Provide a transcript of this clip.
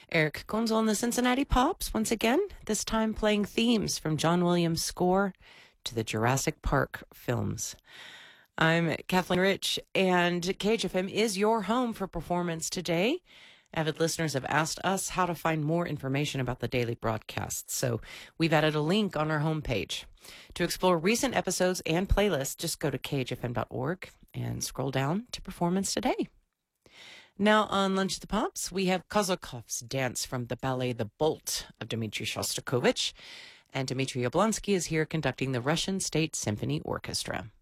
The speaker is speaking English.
Eric Gonzal and the Cincinnati Pops once again, this time playing themes from John Williams' score to the Jurassic Park films. I'm Kathleen Rich, and KHFM is your home for Performance Today. Avid listeners have asked us how to find more information about the daily broadcasts, so we've added a link on our homepage. To explore recent episodes and playlists, just go to khfm.org and scroll down to Performance Today. Now on Lunch at the Pops, we have Kozakov's dance from the ballet The Bolt of Dmitri Shostakovich, and Dmitry Yablonsky is here conducting the Russian State Symphony Orchestra.